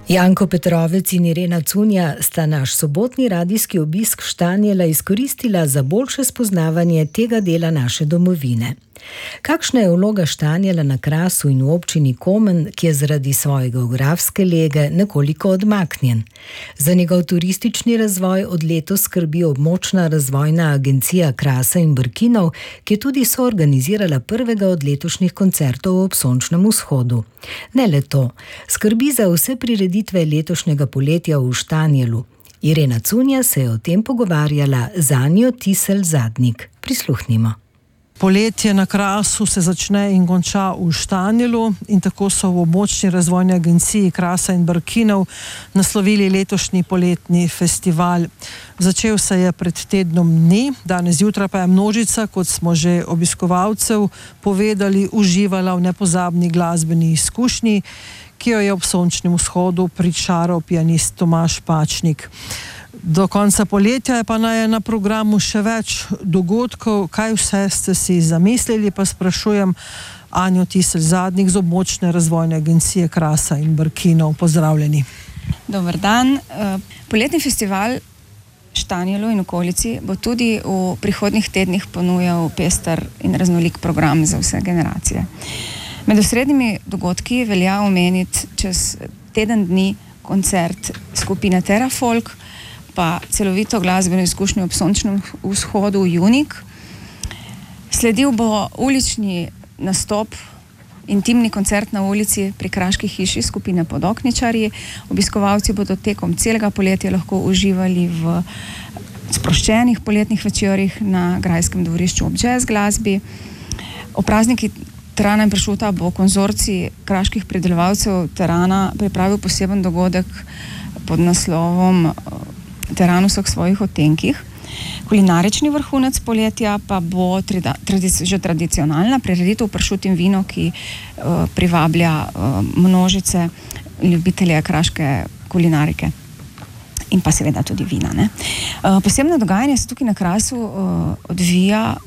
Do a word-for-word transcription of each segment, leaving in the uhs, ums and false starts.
Janko Petrovec in Irena Cunja sta naš sobotni radijski obisk Štanjela izkoristila za boljše spoznavanje tega dela naše domovine. Kakšna je vloga Štanjela na Krasu in v občini Komen, ki je zaradi svoje geografske lege nekoliko odmaknjen? Za njegov turistični razvoj od letos skrbi območna razvojna agencija Krasa in Brkinov, ki je tudi soorganizirala prvega od letošnjih koncertov ob sončnem vzhodu. Ne le to, skrbi za vse prireditve letošnjega poletja v Štanjelu. Irena Cunja se je o tem pogovarjala z Anjo Tisel Zadnik. Prisluhnimo. Poletje na Krasu se začne in konča v Štanjelu in tako so v območni razvojni agenciji Krasa in Brkinov naslovili letošnji poletni festival. Začel se je pred tednom dni, danes zjutraj pa je množica, kot smo že obiskovalcev povedali, uživala v nepozabni glasbeni izkušnji, ki jo je ob sončnem vzhodu pričaral pianist Tomaž Pačnik. Do konca poletja je pa naj na programu še več dogodkov. Kaj vse ste si zamislili, pa sprašujem Anjo Tisel Zadnik z območne razvojne agencije Krasa in Brkinov. Pozdravljeni. Dober dan. Poletni festival Štanjelu in okolici bo tudi v prihodnjih tednih ponujal pester in raznolik program za vse generacije. Med osrednjimi dogodki velja omeniti čez teden dni koncert skupine Terrafolk, pa celovito glasbeno izkušnjo ob sončnem vzhodu Unik. Sledil bo ulični nastop, intimni koncert na ulici pri Kraški hiši skupine Podokničarji. Obiskovalci bodo tekom celega poletja lahko uživali v sproščenih poletnih večerih na grajskem dvorišču ob jazz glasbi. O prazniki terana in pršuta bo konzorcij kraških pridelovalcev terana pripravil poseben dogodek pod naslovom Teran v vseh svojih odtenkih. Kulinarični vrhunec poletja pa bo tradic- že tradicionalna prireditev pršut in vino, ki uh, privablja uh, množice ljubitelje kraške kulinarike in pa seveda tudi vina. Ne? Uh, posebno dogajanje se tukaj na Krasu uh, odvija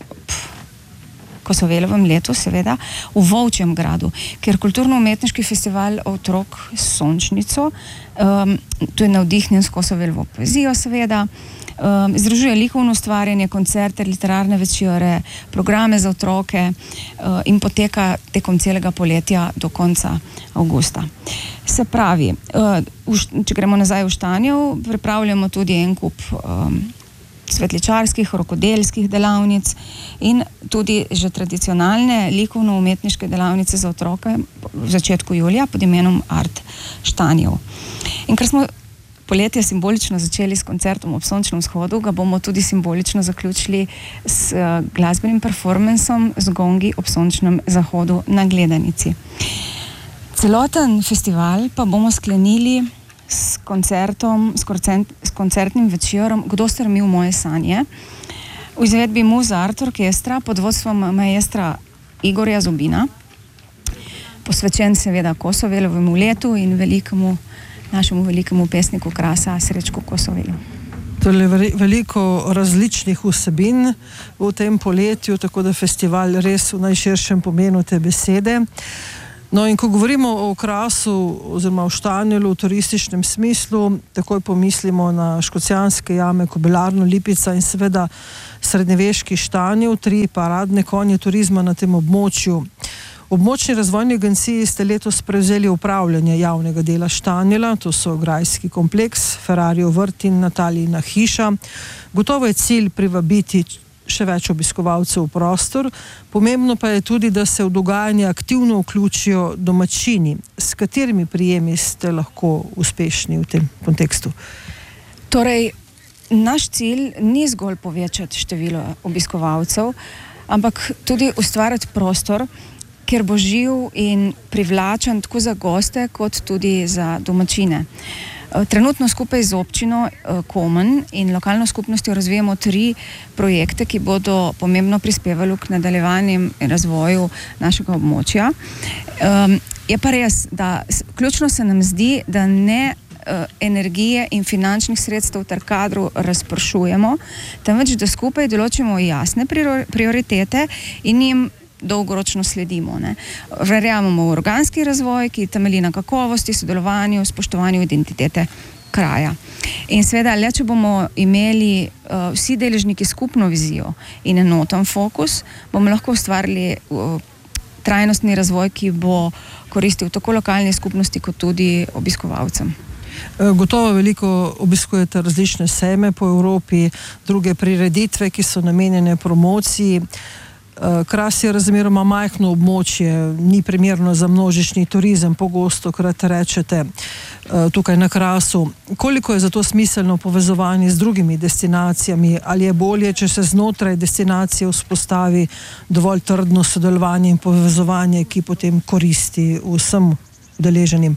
Kosovelovem letu, seveda, v Volčjem gradu, kjer kulturno-umetniški festival Otrok s sončnico, um, to je navdihnjen s Kosovelovo poezijo, seveda, um, združuje likovno ustvarjanje, koncerte, literarne večere, programe za otroke uh, in poteka tekom celega poletja do konca avgusta. Se pravi, uh, v, če gremo nazaj v Štanjev, pripravljamo tudi en kup um, svetličarskih, rokodelskih delavnic in tudi že tradicionalne likovno-umetniške delavnice za otroke v začetku julija pod imenom Art Štanjev. In ker smo poletje simbolično začeli s koncertom ob sončnem vzhodu, ga bomo tudi simbolično zaključili s glasbenim performansom z gongi ob sončnem zahodu na Gledanici. Celoten festival pa bomo sklenili s koncertom, s, koncert, s koncertnim večerom Kdo strmi v moje sanje v izvedbi Muza Art Orkestra pod vodstvom maestra Igorja Zubina, posvečen seveda Kosovelovemu letu in velikemu, našemu velikemu pesniku Krasa Srečku Kosovelu. Torej veliko različnih vsebin v tem poletju, tako da festival res v najširšem pomenu te besede. No, in ko govorimo o Krasu oziroma o Štanjelu v turističnem smislu, takoj pomislimo na Škocjanske jame, Kobilarno, Lipica in seveda srednjeveški Štanjev, tri paradne konje turizma na tem območju. V območni razvojni agenciji ste letos prevzeli upravljanje javnega dela Štanjela, to so grajski kompleks, Ferrarijev vrt in Natalijina hiša. Gotovo je cilj privabiti še več obiskovalcev v prostor. Pomembno pa je tudi, da se v dogajanje aktivno vključijo domačini. S katerimi prijemi ste lahko uspešni v tem kontekstu? Torej, naš cilj ni zgolj povečati število obiskovalcev, ampak tudi ustvarjati prostor, kjer bo živ in privlačen tako za goste, kot tudi za domačine. Trenutno skupaj z občino Komen in lokalno skupnostjo razvijamo tri projekte, ki bodo pomembno prispevali k nadaljevanju in razvoju našega območja. Um, je pa res, da ključno se nam zdi, da ne uh, energije in finančnih sredstev ter kadrov razpršujemo, temveč da skupaj določimo jasne prioritete in jim dolgoročno sledimo. Ne. Verjamemo v organski razvoj, ki temelji na kakovosti, sodelovanju, spoštovanju identitete kraja. In seveda, le če bomo imeli uh, vsi deležniki skupno vizijo in enoten fokus, bomo lahko ustvarili uh, trajnostni razvoj, ki bo koristil tako lokalni skupnosti, kot tudi obiskovalcem. Gotovo veliko obiskujete različne sejme po Evropi, druge prireditve, ki so namenjene promociji. Kras je razmeroma majhno območje, ni primerno za množični turizem, pogosto krat rečete tukaj na Krasu. Koliko je zato smiselno povezovanje z drugimi destinacijami? Ali je bolje, če se znotraj destinacije vzpostavi dovolj trdno sodelovanje in povezovanje, ki potem koristi vsem udeleženim?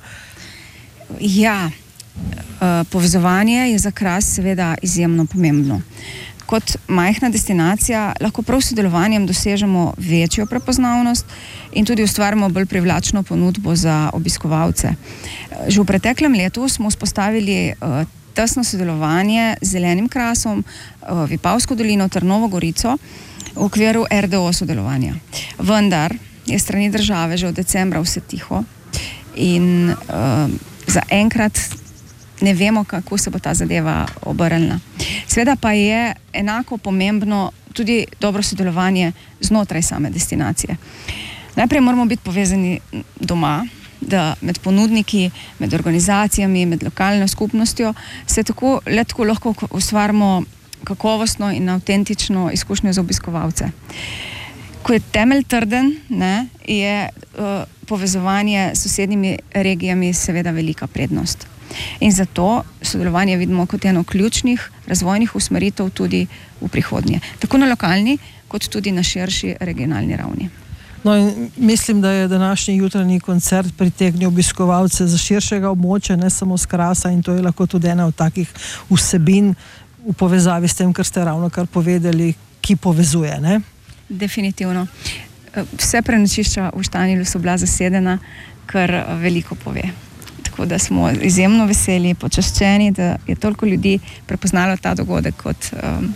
Ja, povezovanje je za Kras seveda izjemno pomembno. Kot majhna destinacija lahko prav s sodelovanjem dosežemo večjo prepoznavnost in tudi ustvarimo bolj privlačno ponudbo za obiskovalce. Že v preteklem letu smo vzpostavili uh, tesno sodelovanje z Zelenim Krasom, uh, Vipavsko dolino ter Novo Gorico v okviru R D O sodelovanja. Vendar je strani države že od decembra vse tiho in uh, zaenkrat ne vemo, kako se bo ta zadeva obrnila. Seveda pa je enako pomembno tudi dobro sodelovanje znotraj same destinacije. Najprej moramo biti povezani doma, da med ponudniki, med organizacijami, med lokalno skupnostjo se tako, le tako lahko ustvarimo kakovostno in avtentično izkušnjo za obiskovalce. Ko je temelj trden, ne, je uh, povezovanje s sosednjimi regijami seveda velika prednost. In zato sodelovanje vidimo kot eno ključnih razvojnih usmeritev tudi v prihodnje. Tako na lokalni, kot tudi na širši regionalni ravni. No in mislim, da je današnji jutranji koncert pritegnil obiskovalce za širšega območja, ne samo s Krasa, in to je lahko tudi ena od takih vsebin v povezavi s tem, kar ste ravno kar povedali, ki povezuje, ne? Definitivno. Vse prenočišča v Štanjelu so bila zasedena, kar veliko pove. Tako da smo izjemno veseli, počaščeni, da je toliko ljudi prepoznalo ta dogodek kot um,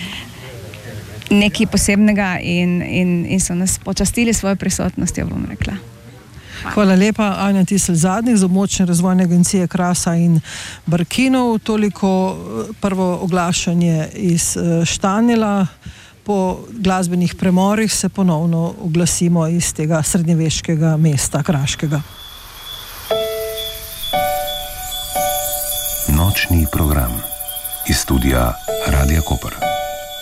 nekaj posebnega in, in, in so nas počastili svojo prisotnostjo, bom rekla. Hvala, Hvala lepa, Anja Tiselj Zadnik z Območne razvojne agencije Krasa in Brkinov. Toliko prvo oglašanje iz Štanjela. Po glasbenih premorih se ponovno oglasimo iz tega srednjeveškega mesta Kraškega. Nočni program iz studia Radia Koper.